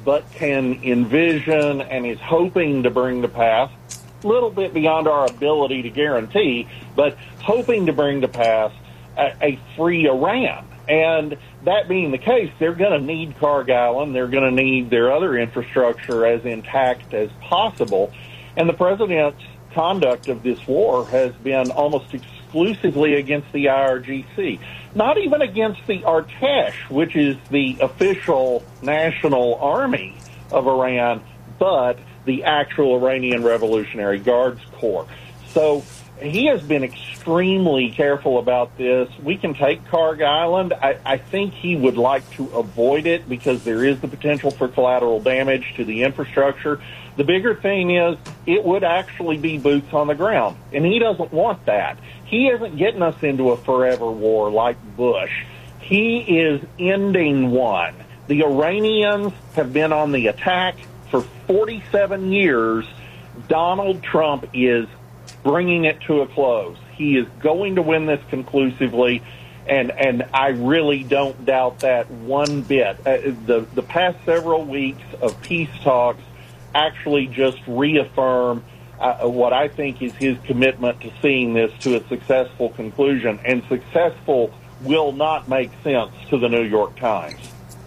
but can envision and is hoping to bring to pass, a little bit beyond our ability to guarantee, but hoping to bring to pass a free Iran. And that being the case, they're going to need Carg Island. They're going to need their other infrastructure as intact as possible. And the president's conduct of this war has been almost exclusively against the IRGC, not even against the Artesh, which is the official national army of Iran, but the actual Iranian Revolutionary Guards Corps. So he has been extremely careful about this. We can take Carg Island. I think he would like to avoid it because there is the potential for collateral damage to the infrastructure. The bigger thing is it would actually be boots on the ground, and he doesn't want that. He isn't getting us into a forever war like Bush. He is ending one. The Iranians have been on the attack for 47 years. Donald Trump is bringing it to a close. He is going to win this conclusively, and I really don't doubt that one bit. The past several weeks of peace talks actually just reaffirm what I think is his commitment to seeing this to a successful conclusion, and successful will not make sense to the New York Times.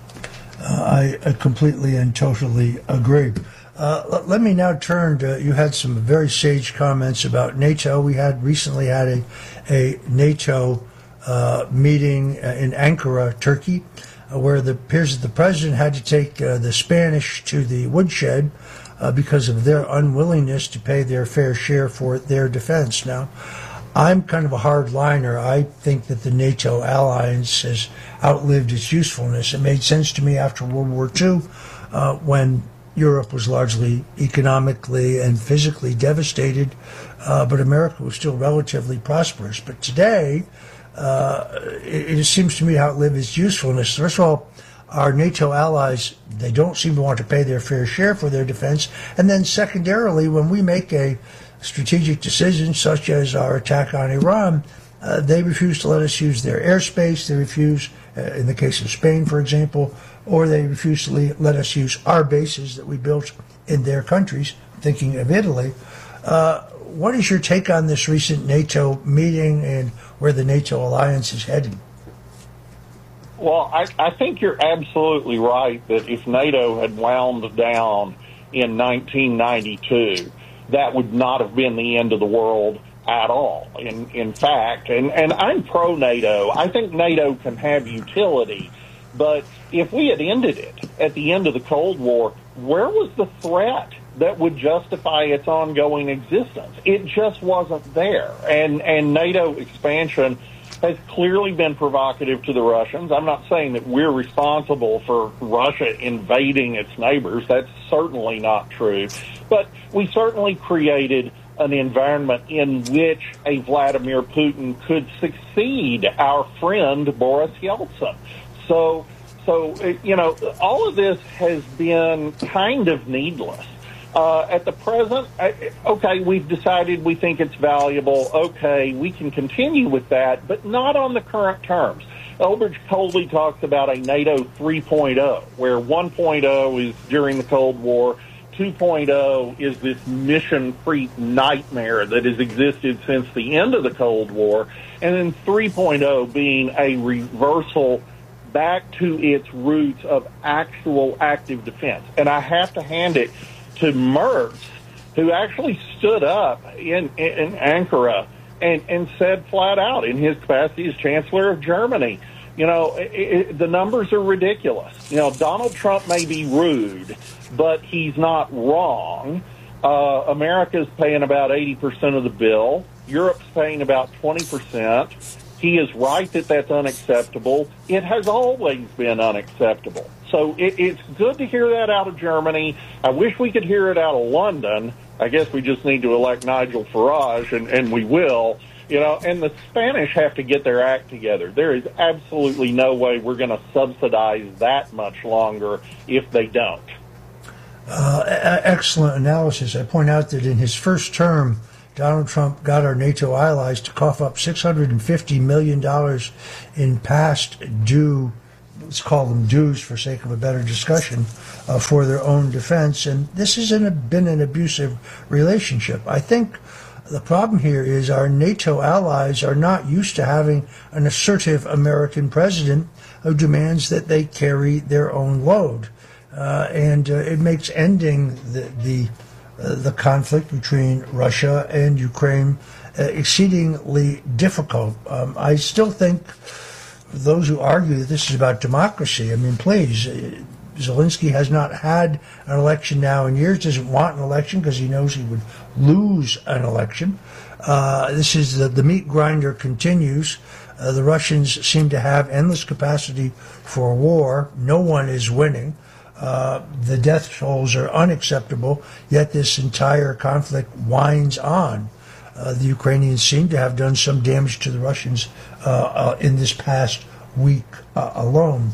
I completely and totally agree. Let me now turn to, you had some very sage comments about NATO. We had recently had a NATO meeting in Ankara, Turkey, where it appears that the president had to take the Spanish to the woodshed because of their unwillingness to pay their fair share for their defense. Now, I'm kind of a hardliner. I think that the NATO alliance has outlived its usefulness. It made sense to me after World War II when Europe was largely economically and physically devastated, but America was still relatively prosperous. But today, it seems to me to outlive its usefulness. First of all, our NATO allies, they don't seem to want to pay their fair share for their defense. And then secondarily, when we make a strategic decision, such as our attack on Iran, they refuse to let us use their airspace. They refuse, in the case of Spain, for example, or they refuse to let us use our bases that we built in their countries, thinking of Italy. What is your take on this recent NATO meeting and where the NATO alliance is headed? Well, I think you're absolutely right that if NATO had wound down in 1992, that would not have been the end of the world at all. In fact, and I'm pro-NATO. I think NATO can have utility. But if we had ended it at the end of the Cold War, where was the threat that would justify its ongoing existence? It just wasn't there. And NATO expansion has clearly been provocative to the Russians. I'm not saying that we're responsible for Russia invading its neighbors. That's certainly not true. But we certainly created an environment in which a Vladimir Putin could succeed our friend Boris Yeltsin. So, you know, all of this has been kind of needless. At the present, okay, we've decided we think it's valuable. Okay, we can continue with that, but not on the current terms. Elbridge Colby talks about a NATO 3.0, where 1.0 is during the Cold War, 2.0 is this mission creep nightmare that has existed since the end of the Cold War, and then 3.0 being a reversal back to its roots of actual active defense. And I have to hand it to Merz, who actually stood up in Ankara and said flat out in his capacity as Chancellor of Germany, you know, the numbers are ridiculous. You know, Donald Trump may be rude, but he's not wrong. America's paying about 80% of the bill. Europe's paying about 20%. He is right that that's unacceptable. It has always been unacceptable. So it's good to hear that out of Germany. I wish we could hear it out of London. I guess we just need to elect Nigel Farage, and we will. You know, and the Spanish have to get their act together. There is absolutely no way we're going to subsidize that much longer if they don't. Excellent analysis. I point out that in his first term, Donald Trump got our NATO allies to cough up $650 million in past due let's call them dues for sake of a better discussion, for their own defense. And this has been an abusive relationship. I think the problem here is our NATO allies are not used to having an assertive American president who demands that they carry their own load. And it makes ending the conflict between Russia and Ukraine exceedingly difficult. I still think those who argue that this is about democracy, I mean, please, Zelensky has not had an election now in years, doesn't want an election because he knows he would lose an election. This is the meat grinder continues. The Russians seem to have endless capacity for war. No one is winning. The death tolls are unacceptable, yet this entire conflict winds on. The Ukrainians seem to have done some damage to the Russians in this past week alone.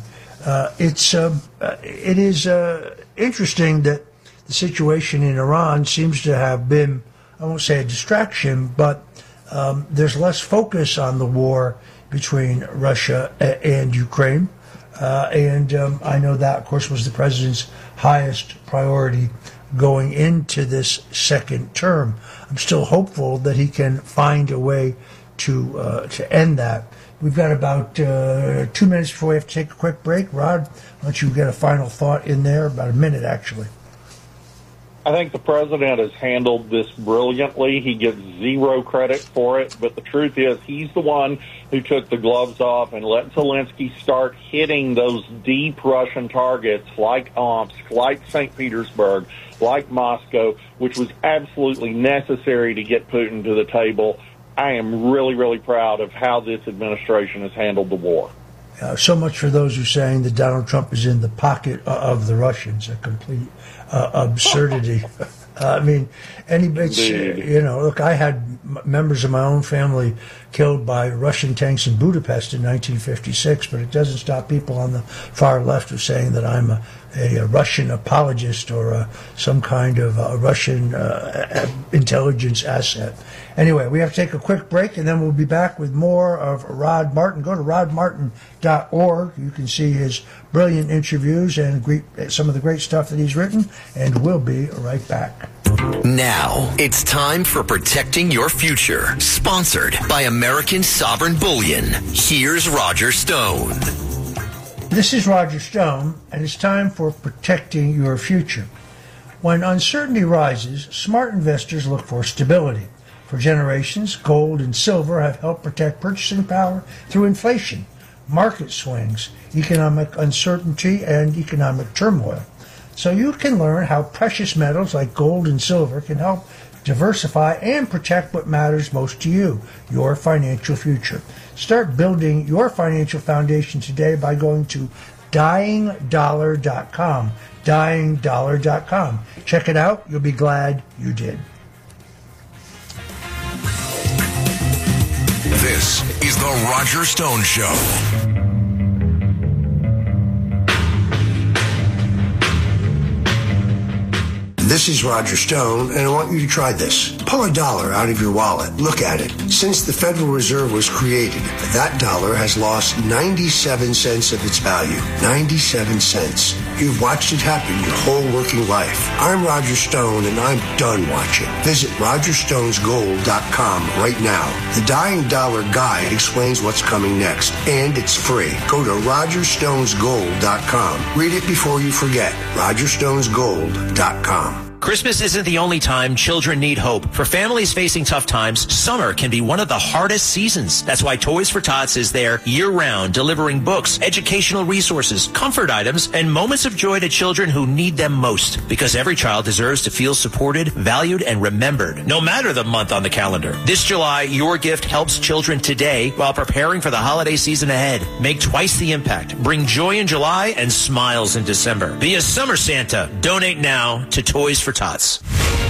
It is interesting that the situation in Iran seems to have been, I won't say a distraction, but there's less focus on the war between Russia and Ukraine. And I know that, of course, was the president's highest priority going into this second term. I'm still hopeful that he can find a way to end that. We've got about 2 minutes before we have to take a quick break. Rod, why don't you get a final thought in there? About a minute, actually. I think the president has handled this brilliantly. He gets zero credit for it, but the truth is he's the one who took the gloves off and let Zelensky start hitting those deep Russian targets like Omsk, like St. Petersburg, like Moscow, which was absolutely necessary to get Putin to the table. I am really, really proud of how this administration has handled the war. So much for those who are saying that Donald Trump is in the pocket of the Russians. A complete absurdity. I mean, look, I had members of my own family killed by Russian tanks in Budapest in 1956, but it doesn't stop people on the far left of saying that I'm a Russian apologist or some kind of Russian intelligence asset. Anyway, we have to take a quick break, and then we'll be back with more of Rod Martin. Go to rodmartin.org. You can see his brilliant interviews and some of the great stuff that he's written, and we'll be right back. Now, it's time for Protecting Your Future, sponsored by American Sovereign Bullion. Here's Roger Stone. This is Roger Stone, and it's time for Protecting Your Future. When uncertainty rises, smart investors look for stability. For generations, gold and silver have helped protect purchasing power through inflation, market swings, economic uncertainty, and economic turmoil. So you can learn how precious metals like gold and silver can help diversify and protect what matters most to you, your financial future. Start building your financial foundation today by going to dyingdollar.com. Dyingdollar.com. Check it out. You'll be glad you did. This is the Roger Stone Show. This is Roger Stone, and I want you to try this. Pull a dollar out of your wallet. Look at it. Since the Federal Reserve was created, that dollar has lost 97 cents of its value. 97 cents. You've watched it happen your whole working life. I'm Roger Stone, and I'm done watching. Visit RogerStonesGold.com right now. The Dying Dollar Guide explains what's coming next, and it's free. Go to RogerStonesGold.com. Read it before you forget. RogerStonesGold.com. Christmas isn't the only time children need hope. For families facing tough times, summer can be one of the hardest seasons. That's why Toys for Tots is there year-round, delivering books, educational resources, comfort items, and moments of joy to children who need them most. Because every child deserves to feel supported, valued, and remembered, no matter the month on the calendar. This July, your gift helps children today while preparing for the holiday season ahead. Make twice the impact. Bring joy in July and smiles in December. Be a summer Santa. Donate now to Toys for Tots.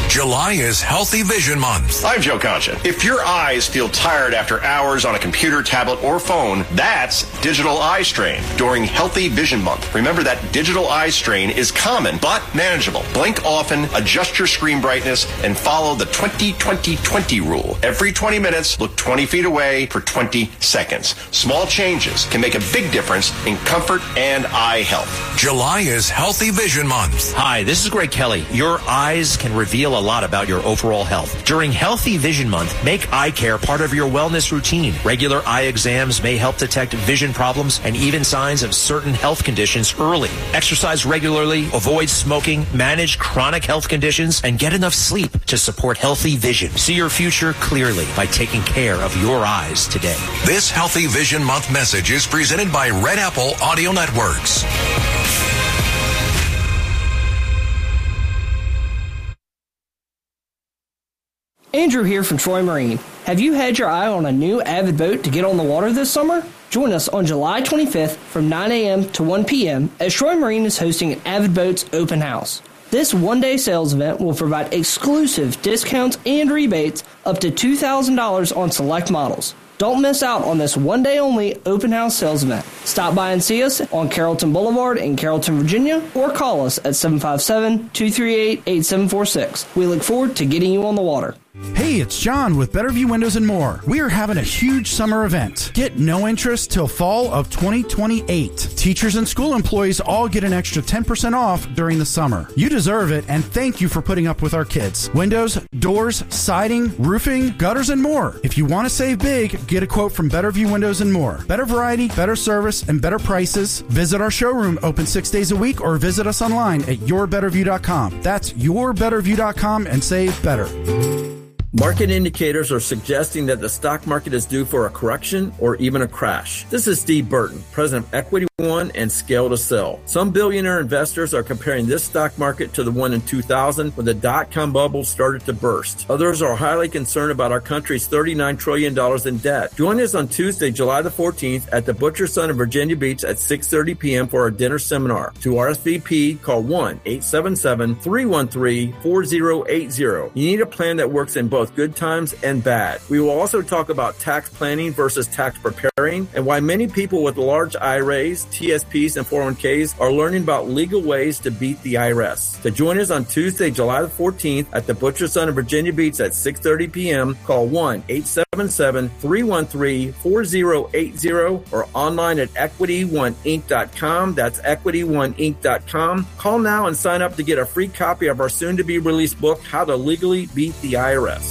July is Healthy Vision Month. I'm Joe Concha. If your eyes feel tired after hours on a computer, tablet, or phone, that's digital eye strain during Healthy Vision Month. Remember that digital eye strain is common but manageable. Blink often, adjust your screen brightness, and follow the 20-20-20 rule. Every 20 minutes, look 20 feet away for 20 seconds. Small changes can make a big difference in comfort and eye health. July is Healthy Vision Month. Hi, this is Greg Kelly. Your eyes can reveal a lot about your overall health. During Healthy Vision Month, make eye care part of your wellness routine. Regular eye exams may help detect vision problems and even signs of certain health conditions early. Exercise regularly, avoid smoking, manage chronic health conditions, and get enough sleep to support healthy vision. See your future clearly by taking care of your eyes today. This Healthy Vision Month message is presented by Red Apple Audio Networks. Andrew here from Troy Marine. Have you had your eye on a new Avid boat to get on the water this summer? Join us on July 25th from 9 a.m. to 1 p.m. as Troy Marine is hosting an Avid Boats open house. This one-day sales event will provide exclusive discounts and rebates up to $2,000 on select models. Don't miss out on this one-day-only open house sales event. Stop by and see us on Carrollton Boulevard in Carrollton, Virginia, or call us at 757-238-8746. We look forward to getting you on the water. Hey, it's John with Better View Windows and More. We are having a huge summer event. Get no interest till fall of 2028. Teachers and school employees all get an extra 10% off during the summer. You deserve it, and thank you for putting up with our kids. Windows, doors, siding, roofing, gutters, and more. If you want to save big, get a quote from Better View Windows and More. Better variety, better service, and better prices. Visit our showroom open 6 days a week or visit us online at yourbetterview.com. That's yourbetterview.com and save better. Market indicators are suggesting that the stock market is due for a correction or even a crash. This is Steve Burton, president of Equity One and Scale to Sell. Some billionaire investors are comparing this stock market to the one in 2000 when the dot-com bubble started to burst. Others are highly concerned about our country's $39 trillion in debt. Join us on Tuesday, July the 14th at the Butcher Son in Virginia Beach at 6:30 p.m. for our dinner seminar. To RSVP, call 1-877-313-4080. You need a plan that works in both good times and bad. We will also talk about tax planning versus tax preparing and why many people with large IRAs, TSPs, and 401ks are learning about legal ways to beat the IRS. To join us on Tuesday, July the 14th at the Butcher Son in Virginia Beach at 6:30 p.m., call 1-877-313-4080 or online at EquityOneInc.com. That's EquityOneInc.com. Call now and sign up to get a free copy of our soon-to-be-released book, How to Legally Beat the IRS.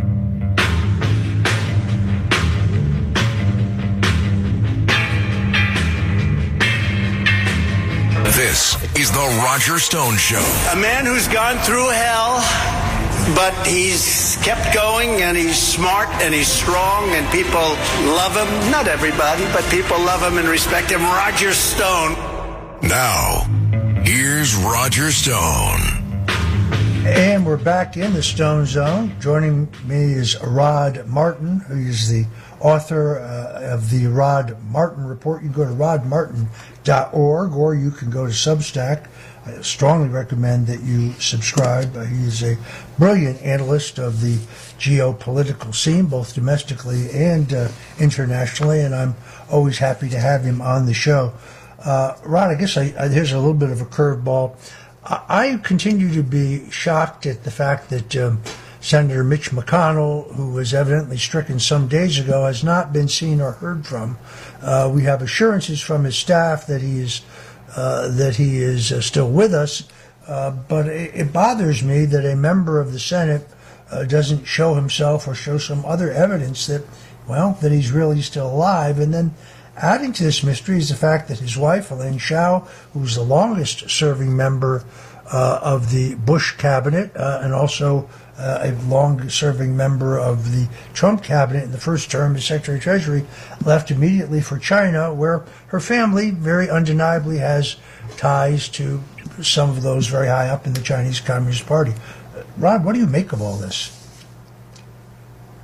This is the Roger Stone Show. A man who's gone through hell, but he's kept going, and he's smart, and he's strong, and people love him. Not everybody, but people love him and respect him. Roger Stone. Now, here's Roger Stone. And we're back in the Stone Zone. Joining me is Rod Martin, who is the author of the Rod Martin Report. You can go to rodmartin.org, or you can go to Substack. I strongly recommend that you subscribe. He's a brilliant analyst of the geopolitical scene, both domestically and internationally, and I'm always happy to have him on the show. Rod, I guess here's a little bit of a curveball. I continue to be shocked at the fact that Senator Mitch McConnell, who was evidently stricken some days ago, has not been seen or heard from. We have assurances from his staff that he is still with us, but it bothers me that a member of the Senate doesn't show himself or show some other evidence that he's really still alive. And then adding to this mystery is the fact that his wife, Elaine Chao, who's the longest-serving member of the Bush cabinet and also a long-serving member of the Trump cabinet in the first term as Secretary of Treasury, left immediately for China, where her family very undeniably has ties to some of those very high up in the Chinese Communist Party. Rod, what do you make of all this?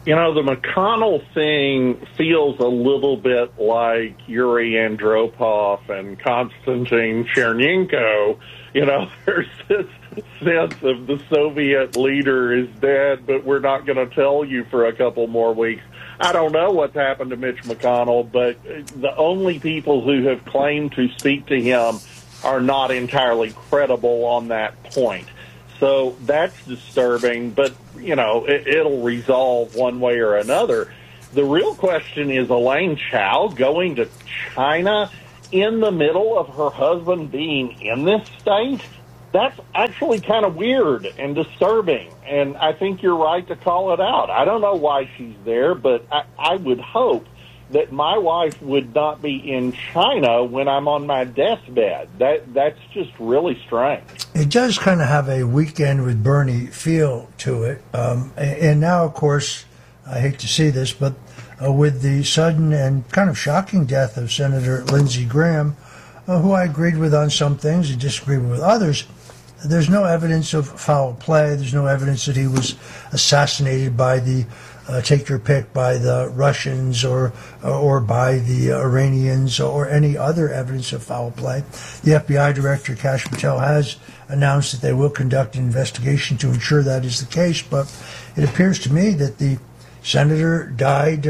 You know, the McConnell thing feels a little bit like Yuri Andropov and Konstantin Chernenko. You know, there's this sense of the Soviet leader is dead, but we're not going to tell you for a couple more weeks. I don't know what's happened to Mitch McConnell, but the only people who have claimed to speak to him are not entirely credible on that point. So that's disturbing, but, you know, it'll resolve one way or another. The real question is Elaine Chao going to China in the middle of her husband being in this state? That's actually kind of weird and disturbing, and I think you're right to call it out. I don't know why she's there, but I would hope that my wife would not be in China when I'm on my deathbed. That's just really strange. It does kind of have a Weekend with Bernie feel to it. And now, of course, I hate to see this, but with the sudden and kind of shocking death of Senator Lindsey Graham, who I agreed with on some things and disagreed with others, there's no evidence of foul play. There's no evidence that he was assassinated by the take your pick, by the Russians or by the Iranians or any other evidence of foul play. The FBI Director, Kash Patel, has announced that they will conduct an investigation to ensure that is the case, but it appears to me that the senator died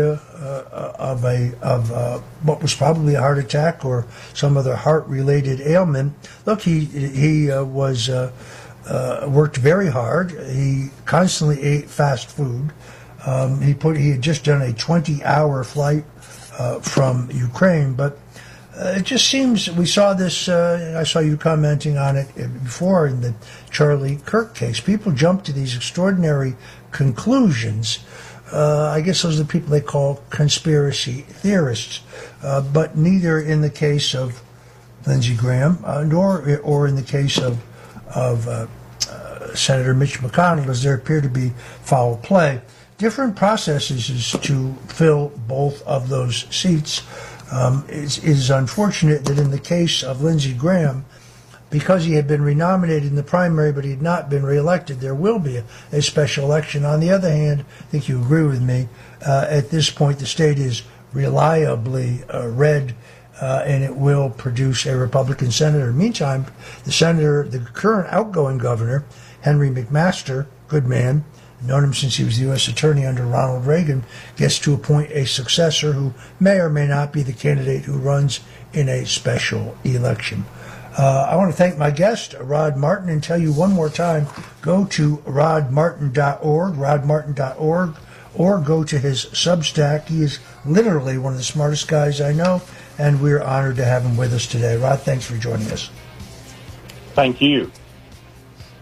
of what was probably a heart attack or some other heart-related ailment. Look, he was worked very hard. He constantly ate fast food. He had just done a 20-hour flight from Ukraine, but it just seems we saw this. I saw you commenting on it before in the Charlie Kirk case. People jump to these extraordinary conclusions. I guess those are the people they call conspiracy theorists, but neither in the case of Lindsey Graham nor in the case of Senator Mitch McConnell does there appear to be foul play. Different processes to fill both of those seats. It is unfortunate that in the case of Lindsey Graham, because he had been renominated in the primary but he had not been reelected, there will be a special election. On the other hand, I think you agree with me, at this point the state is reliably red, and it will produce a Republican senator. Meantime, the current outgoing governor, Henry McMaster, good man, known him since he was the U.S. attorney under Ronald Reagan, gets to appoint a successor who may or may not be the candidate who runs in a special election. I want to thank my guest, Rod Martin, and tell you one more time, go to rodmartin.org, or go to his Substack. He is literally one of the smartest guys I know, and we're honored to have him with us today. Rod, thanks for joining us. Thank you.